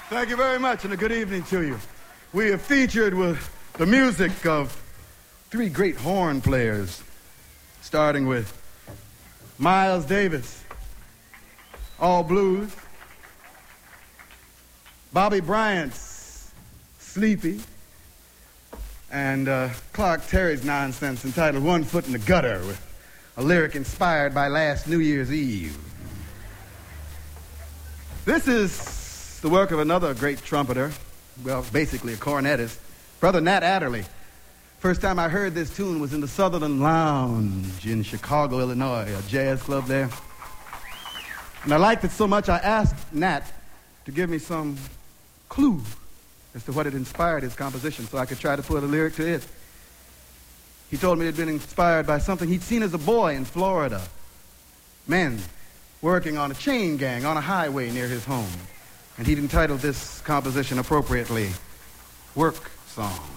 Thank you very much, and a good evening to you. We are featured with the music of three great horn players, starting with Miles Davis, all blues, Bobby Bryant's Sleepy, and Clark Terry's nonsense entitled One Foot in the Gutter, with a lyric inspired by last New Year's Eve. This is the work of another great trumpeter, well, basically a cornetist, Brother Nat Adderley. First time I heard this tune was in the Sutherland Lounge in Chicago, Illinois, a jazz club there. And I liked it so much I asked Nat to give me some clue as to what had inspired his composition so I could try to put a lyric to it. He told me it had been inspired by something he'd seen as a boy in Florida. Men working on a chain gang on a highway near his home. And he'd entitled this composition appropriately, Work Song.